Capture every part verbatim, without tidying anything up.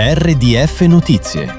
R D F Notizie.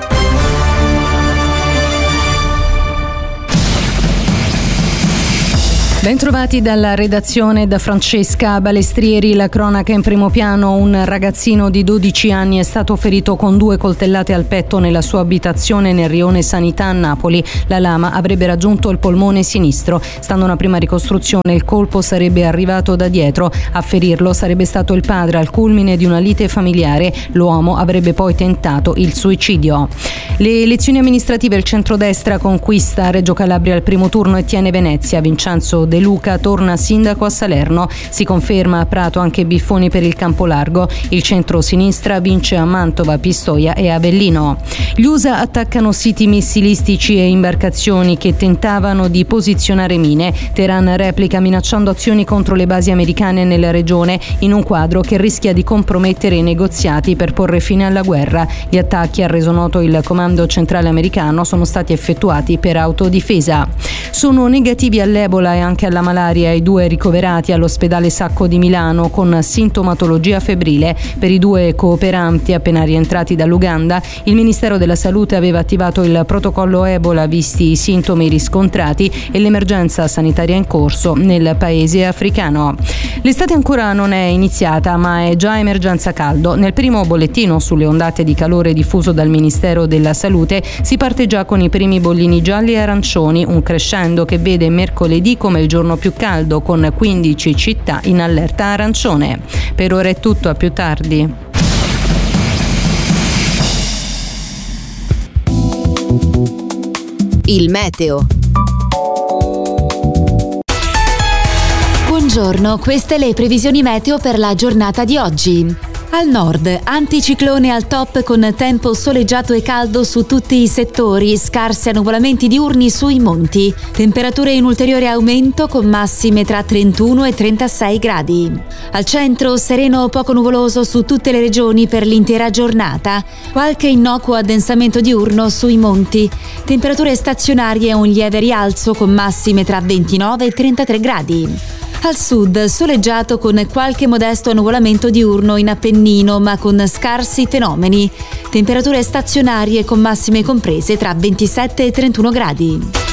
Bentrovati dalla redazione da Francesca Balestrieri. La cronaca in primo piano. Un ragazzino di dodici anni è stato ferito con due coltellate al petto nella sua abitazione nel rione Sanità a Napoli. La lama avrebbe raggiunto il polmone sinistro. Stando a una prima ricostruzione, il colpo sarebbe arrivato da dietro. A ferirlo sarebbe stato il padre al culmine di una lite familiare. L'uomo avrebbe poi tentato il suicidio. Le elezioni amministrative, il centrodestra conquista Reggio Calabria al primo turno e tiene Venezia. Vincenzo De Luca torna sindaco a Salerno. Si conferma a Prato anche Biffoni per il Campolargo. Il centro-sinistra vince a Mantova, Pistoia e Avellino. Gli U S A attaccano siti missilistici e imbarcazioni che tentavano di posizionare mine. Teheran replica minacciando azioni contro le basi americane nella regione in un quadro che rischia di compromettere i negoziati per porre fine alla guerra. Gli attacchi, ha reso noto il comando centrale americano, sono stati effettuati per autodifesa. Sono negativi all'Ebola e anche alla malaria i due ricoverati all'ospedale Sacco di Milano con sintomatologia febbrile. Per i due cooperanti appena rientrati dall'Uganda, il Ministero della Salute aveva attivato il protocollo Ebola visti i sintomi riscontrati e l'emergenza sanitaria in corso nel paese africano. L'estate ancora non è iniziata, ma è già emergenza caldo. Nel primo bollettino sulle ondate di calore diffuso dal Ministero della Salute si parte già con i primi bollini gialli e arancioni, un crescendo che vede mercoledì come il giorno più caldo con quindici città in allerta arancione. Per ora è tutto, a più tardi. Il meteo. Buongiorno, queste le previsioni meteo per la giornata di oggi. Al nord, anticiclone al top con tempo soleggiato e caldo su tutti i settori, scarsi annuvolamenti diurni sui monti. Temperature in ulteriore aumento con massime tra trentuno e trentasei gradi. Al centro, sereno poco nuvoloso su tutte le regioni per l'intera giornata. Qualche innocuo addensamento diurno sui monti. Temperature stazionarie e un lieve rialzo con massime tra ventinove e trentatré gradi. Al sud, soleggiato con qualche modesto annuvolamento diurno in Appennino, ma con scarsi fenomeni. Temperature stazionarie con massime comprese tra ventisette e trentuno gradi.